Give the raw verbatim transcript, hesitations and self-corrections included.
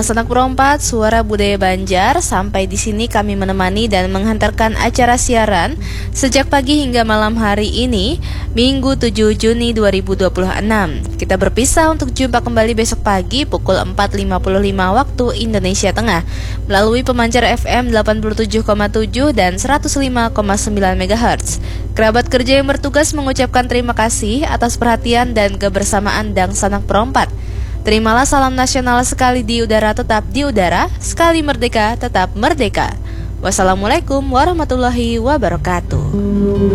Pendengar Sanak Perompat, Suara Budaya Banjar, sampai di sini kami menemani dan menghantarkan acara siaran sejak pagi hingga malam hari ini, Minggu tujuh Juni dua ribu dua puluh enam. Kita berpisah untuk jumpa kembali besok pagi pukul empat lima puluh lima waktu Indonesia Tengah melalui pemancar F M delapan puluh tujuh koma tujuh dan seratus lima koma sembilan megahertz. Kerabat kerja yang bertugas mengucapkan terima kasih atas perhatian dan kebersamaan Dang Sanak Perompat. Terimalah salam nasional, sekali di udara tetap di udara, sekali merdeka tetap merdeka. Wassalamualaikum warahmatullahi wabarakatuh.